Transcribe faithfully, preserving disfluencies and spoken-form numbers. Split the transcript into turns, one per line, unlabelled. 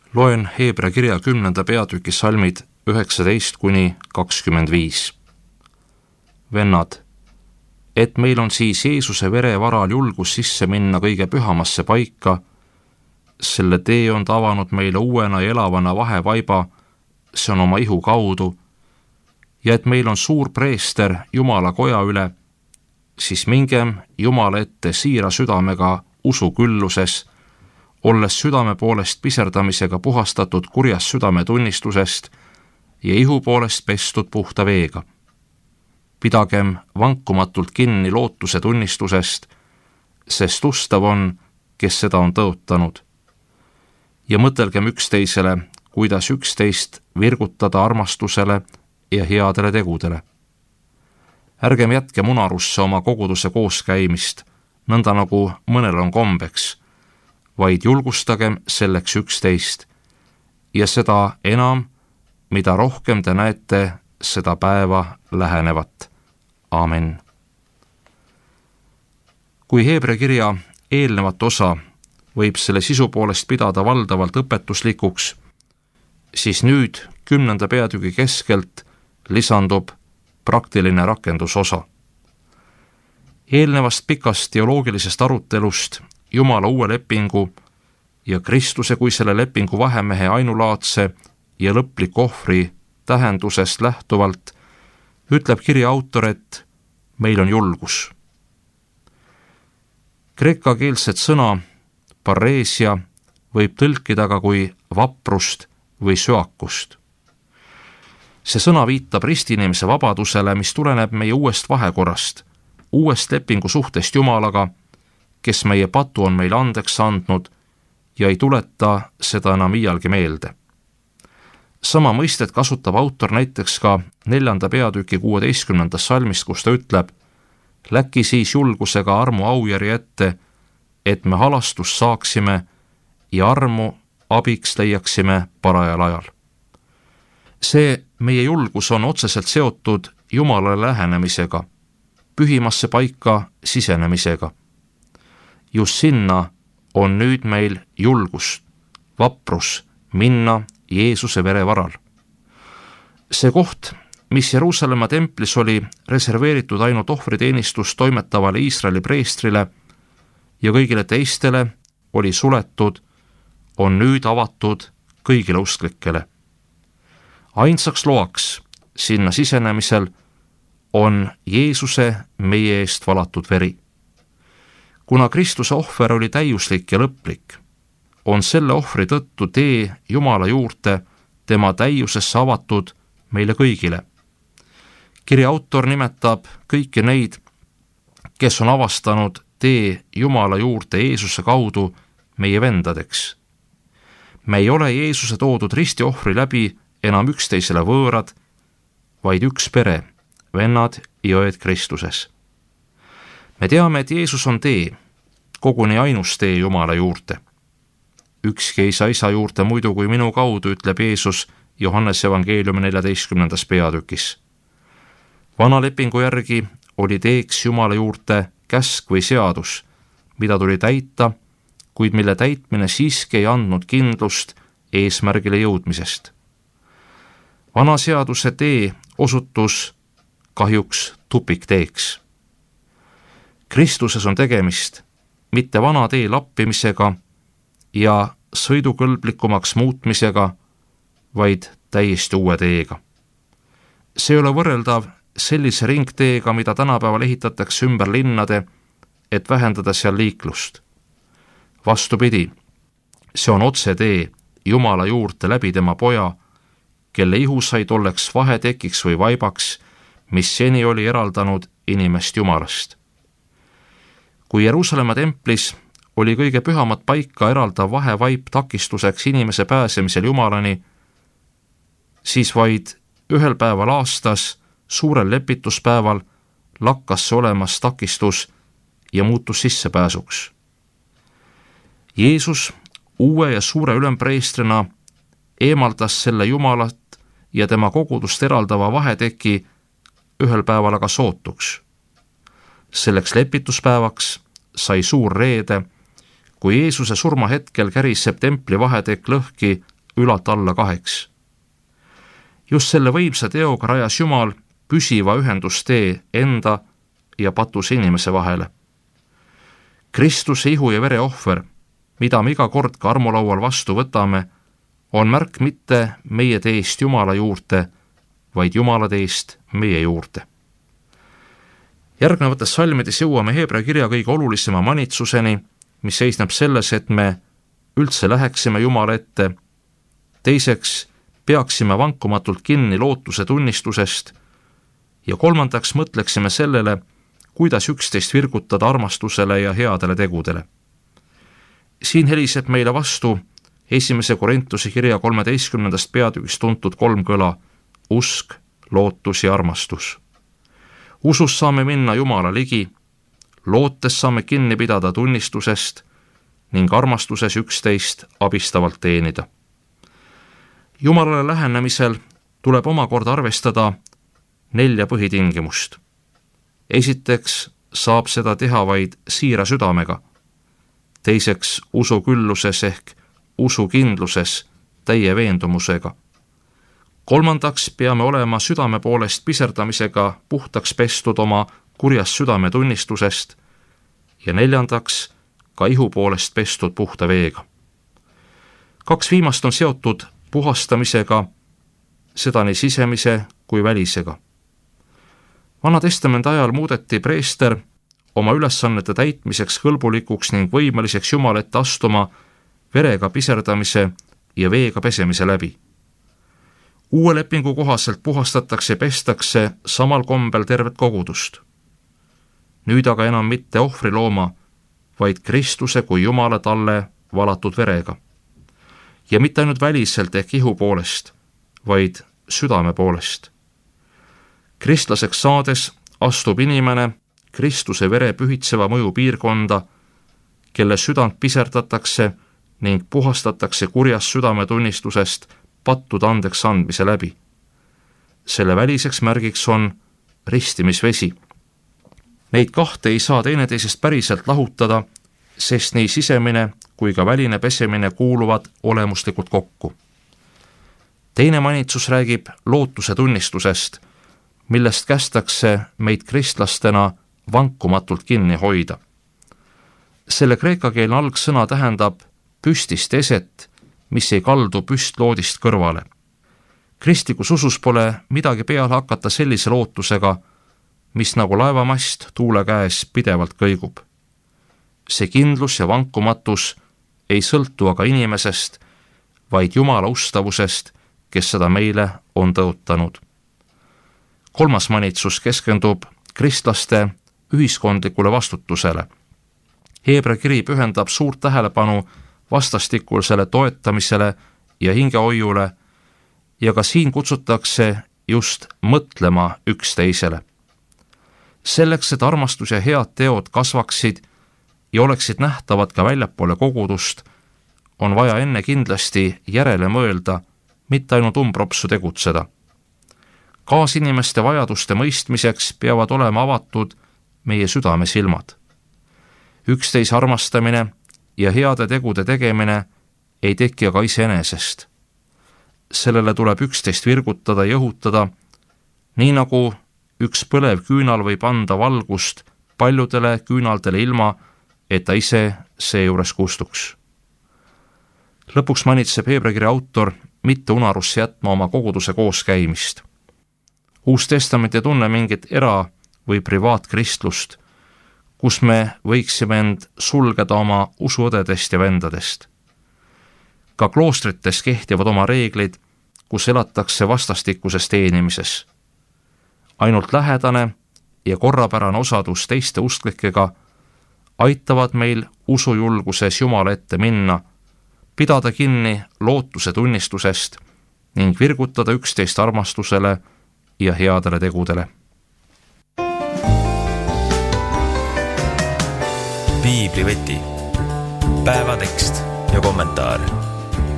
Loen Heebrea kirja kümnenda peatüki salmid üheksateist kuni kakskümmend viis. Vennad, et meil on siis Jeesuse vere varal julgus sisse minna kõige pühamasse paika, selle tee on ta avanud meile uuena ja elavana vahevaiba, see on oma ihu kaudu, ja et meil on suur preester Jumala koja üle, siis mingem Jumala ette siira südamega usu külluses, olles südame poolest piserdamisega puhastatud kurjast südametunnistusest ja ihu poolest pestud puhta veega. Pidagem vankumatult kinni lootuse tunnistusest, sest ustav on, kes seda on tõotanud. Ja mõtelgem üksteisele, kuidas üksteist virgutada armastusele ja headele tegudele. Ärgem jätkem unarusse oma koguduse kooskäimist, nõnda nagu mõnel on kombeks, vaid julgustagem selleks üksteist ja seda enam, mida rohkem te näete seda päeva lähenevat. Amen. Kui Heebrea kirja eelnevat osa võib selle sisu poolest pidada valdavalt õpetuslikuks, siis nüüd kümnenda peatüki keskelt lisandub praktiline rakendusosa. Eelnevast pikast teoloogilisest arutelust Jumala uue lepingu ja Kristuse kui selle lepingu vahemehe ainulaadse ja lõpliku ohvri tähendusest lähtuvalt ütleb kirja autor, et meil on julgus. Kreekakeelset sõna parreesia võib tõlkida ka kui vaprust või söakust. See sõna viitab ristiinimise vabadusele, mis tuleneb meie uuest vahekorrast, uuest lepingu suhtest Jumalaga, kes meie patu on meile andeks andnud ja ei tuleta seda enam iialgi meelde. Sama mõistet kasutab autor näiteks ka neljanda peatüki kuueteistkümnendast salmist, kus ta ütleb, läki siis julgusega armu aujärje ette, et me halastust saaksime ja armu abiks leiaksime parajal ajal. See meie julgus on otseselt seotud Jumalale lähenemisega, pühimasse paika sisenemisega. Just sinna on nüüd meil julgus, vaprus minna Jeesuse vere varal. See koht, mis Jeruusalemma templis oli reserveeritud ainult ohvriteenistust toimetavale Iisraeli preestrile ja kõigile teistele oli suletud, on nüüd avatud kõigile usklikele. Ainsaks loaks sinna sisenemisel on Jeesuse meie eest valatud veri. Kuna Kristuse ohver oli täiuslik ja lõplik, on selle ohvri tõttu tee Jumala juurde tema täiusesse avatud meile kõigile. Kirja autor nimetab kõiki neid, kes on avastanud tee Jumala juurde Jeesuse kaudu meie vendadeks. Me ei ole Jeesuse toodud ristiohvri läbi enam üksteisele võõrad, vaid üks pere, vennad ja õed Kristuses. Me teame, et Jeesus on tee, koguni ainus tee Jumala juurde. Ükski ei saa isa juurde muidu kui minu kaudu, ütleb Jeesus Johannese evangeeliumi neljateistkümnendas peatükis. Vana lepingu järgi oli teeks Jumala juurde käsk või seadus, mida tuli täita, kuid mille täitmine siiski ei andnud kindlust eesmärgile jõudmisest. Vana seaduse tee osutus kahjuks tupikteeks. Kristuses on tegemist mitte vana tee lappimisega ja sõidukõlblikumaks muutmisega, vaid täiesti uue teega. See ei ole võrreldav sellise ringteega, mida tänapäeval ehitatakse ümber linnade, et vähendada seal liiklust. Vastupidi, see on otsetee Jumala juurde läbi tema poja, kelle ihu sai tolleks vahetekiks või vaibaks, mis seni oli eraldanud inimest Jumalast. Kui Jeruusalemma templis oli kõige pühamat paika eraldav vahevaip takistuseks inimese pääsemisel Jumalani, siis vaid ühel päeval aastas, suurel lepituspäeval, lakkas see olemas takistus ja muutus sissepääsuks. Jeesus uue ja suure ülempreestrina eemaldas selle Jumalat ja tema kogudust eraldava vaheteki ühel päeval aga sootuks. Selleks lepituspäevaks sai suur reede, kui Jeesuse surma hetkel käriseb templi vahetekk lõhki ülalt alla kaheks. just selle võimsa teoga rajas Jumal püsiva ühendustee enda ja patuse inimese vahele. Kristuse ihu ja vere ohver, mida me iga kord ka armulaual vastu võtame, on märk mitte meie teest Jumala juurde, vaid Jumala teest meie juurde. Järgnevates salmides jõuame Heebrea kirja kõige olulisema manitsuseni, mis seisneb selles, et me üldse läheksime Jumala ette, teiseks peaksime vankumatult kinni lootuse tunnistusest ja kolmandaks mõtleksime sellele, kuidas üksteist virgutada armastusele ja headele tegudele. Siin heliseb meile vastu esimese Korintuse kirja kolmeteistkümnendast peatükist tuntud kolm kõla: usk, lootus ja armastus. Usus saame minna Jumala ligi, lootes saame kinni pidada tunnistusest ning armastuses üksteist abistavalt teenida. Jumalale lähenemisel tuleb omakorda arvestada nelja põhitingimust. Esiteks saab seda teha vaid siira südamega. Teiseks usukülluses ehk usukindluses täie veendumusega. Kolmandaks peame olema südame poolest piserdamisega puhtaks pestud oma kurjast südame tunnistusest ja neljandaks ka ihu poolest pestud puhta veega. Kaks viimast on seotud puhastamisega, seda nii sisemise kui välisega. Vana testamendi ajal muudeti preester oma ülesannete täitmiseks kõlbulikuks ning võimeliseks Jumala ette astuma verega piserdamise ja veega pesemise läbi. Uue lepingu kohaselt puhastatakse ja pestakse samal kombel tervet kogudust. Nüüd aga enam mitte ohvrilooma, vaid Kristuse kui Jumala talle valatud verega. Ja mitte ainult väliselt ehk ihu poolest, vaid südame poolest. Kristlaseks saades astub inimene Kristuse vere pühitseva mõju piirkonda, kelle südant piserdatakse ning puhastatakse kurjast südametunnistusest pattude andeks andmise läbi. Selle väliseks märgiks on ristimisvesi. Neid kahte ei saa teineteisest päriselt lahutada, sest nii sisemine kui ka väline pesemine kuuluvad olemuslikult kokku. Teine manitsus räägib lootuse tunnistusest, millest kästakse meid kristlastena vankumatult kinni hoida. Selle kreekakeelne algsõna tähendab püstist eset, mis ei kaldu püstloodist kõrvale. Kristlikus usus pole midagi peale hakata sellise lootusega, mis nagu laevamast tuule käes pidevalt kõigub. See kindlus ja vankumatus ei sõltu aga inimesest, vaid Jumala ustavusest, kes seda meile on tõotanud. Kolmas manitsus keskendub kristlaste ühiskondlikule vastutusele. Heebrea kiri pühendab suurt tähelepanu vastastikusele toetamisele ja hingehoiule ja ka siin kutsutakse just mõtlema üksteisele. Selleks, et armastus ja head teod kasvaksid ja oleksid nähtavad ka väljapoole kogudust, on vaja enne kindlasti järele mõelda, mitte ainult umbropsu tegutseda. Kaasinimeste vajaduste mõistmiseks peavad olema avatud meie südame silmad. Üksteise armastamine ja heade tegude tegemine ei teki aga iseenesest. Sellele tuleb üksteist virgutada ja õhutada, nii nagu üks põlev küünal võib anda valgust paljudele küünaldele ilma, et ta ise seejuures kustuks. Lõpuks manitseb Heebrea kirja autor mitte unarusse jätma oma koguduse kooskäimist. Uus testament ei tunne mingit era- või privaatkristlust, kus me võiksime end sulgeda oma usuõdedest ja vendadest. Ka kloostrites kehtivad oma reeglid, kus elatakse vastastikuses teenimises. Ainult lähedane ja korrapärane osadus teiste usklikega aitavad meil usujulguses Jumala ette minna, pidada kinni lootuse tunnistusest ning virgutada üksteist armastusele ja headele tegudele.
Piibliveti, päevatekst ja kommentaar.